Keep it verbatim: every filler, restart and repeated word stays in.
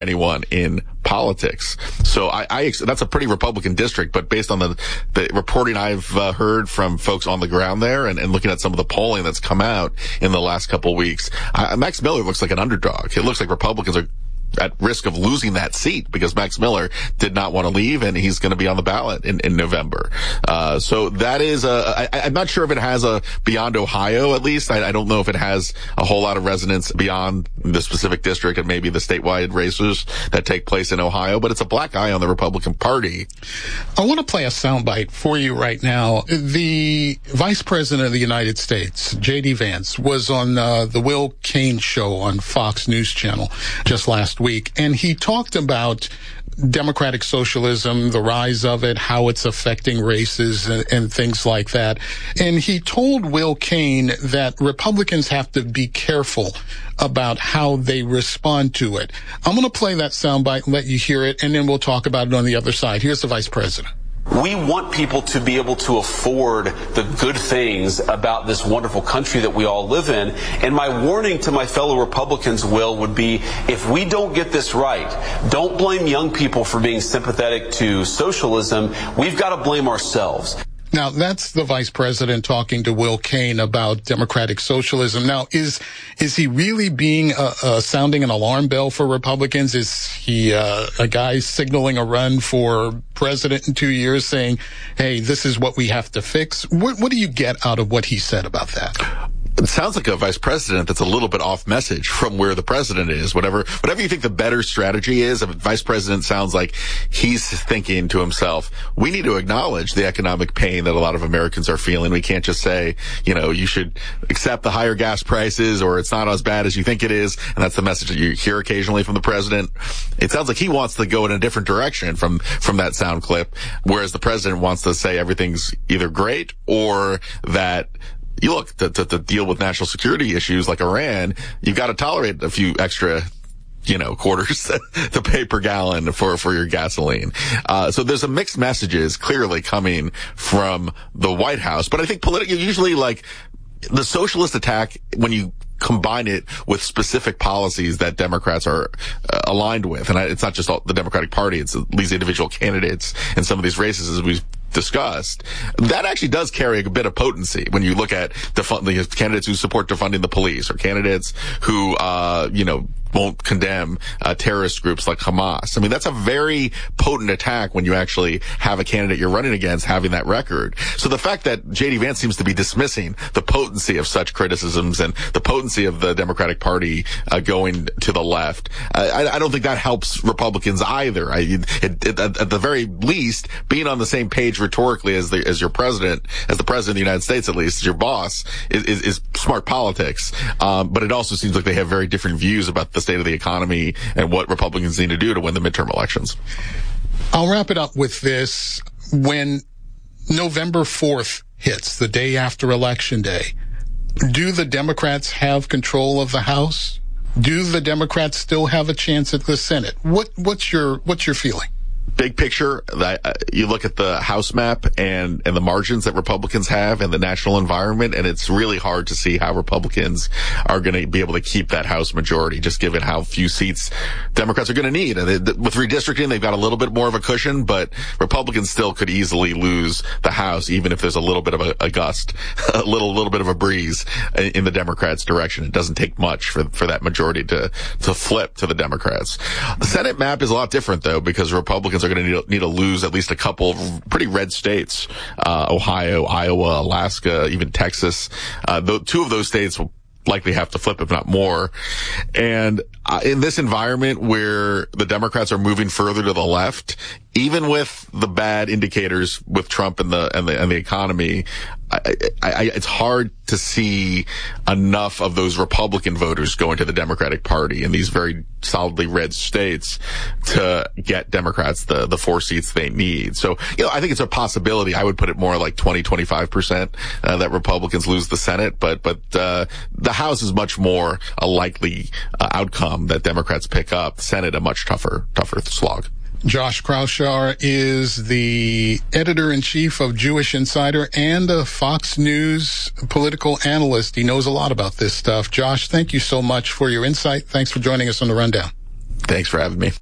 anyone in politics. So I, I that's a pretty Republican district, but based on the, the reporting I've uh, heard from folks on the ground there and, and looking at some of the polling that's come out in the last couple of weeks, I, Max Miller looks like an underdog. It looks like Republicans are at risk of losing that seat because Max Miller did not want to leave and he's going to be on the ballot in, in November. Uh, so that is a, I, I'm not sure if it has a beyond Ohio, at least. I, I don't know if it has a whole lot of resonance beyond the specific district and maybe the statewide races that take place in Ohio, but it's a black eye on the Republican Party. I want to play a soundbite for you right now. The Vice President of the United States, J D Vance, was on uh, the Will Cain show on Fox News Channel just last week, and he talked about democratic socialism, the rise of it, how it's affecting races and, and things like that. And he told Will Cain that Republicans have to be careful about how they respond to it. I'm going to play that soundbite and let you hear it, and then we'll talk about it on the other side. Here's the Vice President. We want people to be able to afford the good things about this wonderful country that we all live in. And my warning to my fellow Republicans, Will, would be if we don't get this right, don't blame young people for being sympathetic to socialism. We've got to blame ourselves. Now, that's the Vice President talking to Will Cain about democratic socialism. Now, is is he really being uh, uh, sounding an alarm bell for Republicans? Is he uh, a guy signaling a run for president in two years saying, hey, this is what we have to fix? What, what do you get out of what he said about that? It sounds like a vice president that's a little bit off message from where the president is. Whatever, whatever you think the better strategy is, if a vice president sounds like he's thinking to himself, we need to acknowledge the economic pain that a lot of Americans are feeling. We can't just say, you know, you should accept the higher gas prices or it's not as bad as you think it is. And that's the message that you hear occasionally from the president. It sounds like he wants to go in a different direction from, from that sound clip, whereas the president wants to say everything's either great or that you look, to, to, to deal with national security issues like Iran, you've got to tolerate a few extra, you know, quarters to pay per gallon for, for your gasoline. Uh, so there's a mixed messages clearly coming from the White House. But I think politically, usually like the socialist attack, when you combine it with specific policies that Democrats are uh, aligned with, and I, it's not just all, the Democratic Party, it's these individual candidates in some of these races, as we've discussed, that actually does carry a bit of potency when you look at defund- the candidates who support defunding the police or candidates who, uh, you know, won't condemn uh, terrorist groups like Hamas. I mean, that's a very potent attack when you actually have a candidate you're running against having that record. So the fact that J D Vance seems to be dismissing the potency of such criticisms and the potency of the Democratic Party uh, going to the left, I, I don't think that helps Republicans either. I, it, it, at the very least, being on the same page rhetorically as the as your president, as the president of the United States, at least, as your boss, is, is, is smart politics. Um, but it also seems like they have very different views about the state of the economy and what Republicans need to do to win the midterm elections. I'll wrap it up with this. When November fourth hits, the day after Election Day, do the Democrats have control of the House? Do the Democrats still have a chance at the Senate? What what's your what's your feeling? Big picture, that uh, you look at the House map and, and the margins that Republicans have and the national environment, and it's really hard to see how Republicans are going to be able to keep that House majority, just given how few seats Democrats are going to need. They, with redistricting, they've got a little bit more of a cushion, but Republicans still could easily lose the House, even if there's a little bit of a, a gust, a little little bit of a breeze in the Democrats' direction. It doesn't take much for for that majority to to flip to the Democrats. The Senate map is a lot different, though, because Republicans are going to need, need to lose at least a couple of pretty red states, uh, Ohio, Iowa, Alaska, even Texas. Uh, the, two of those states will likely have to flip, if not more. And uh, in this environment where the Democrats are moving further to the left, even with the bad indicators with Trump and the and the and the economy, I, I, it's hard to see enough of those Republican voters going to the Democratic Party in these very solidly red states to get Democrats the the four seats they need. So, you know, I think it's a possibility. I would put it more like twenty, twenty-five percent uh, that Republicans lose the Senate, but but uh, the House is much more a likely uh, outcome that Democrats pick up. The Senate a much tougher tougher slog. Josh Kraushaar is the editor-in-chief of Jewish Insider and a Fox News political analyst. He knows a lot about this stuff. Josh, thank you so much for your insight. Thanks for joining us on The Rundown. Thanks for having me.